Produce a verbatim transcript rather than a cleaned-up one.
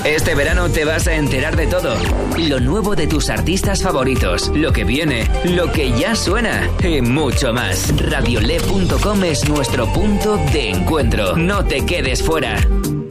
Este verano te vas a enterar de todo. Lo nuevo de tus artistas favoritos, lo que viene, lo que ya suena y mucho más. radiole punto com es nuestro punto de encuentro. No te quedes fuera.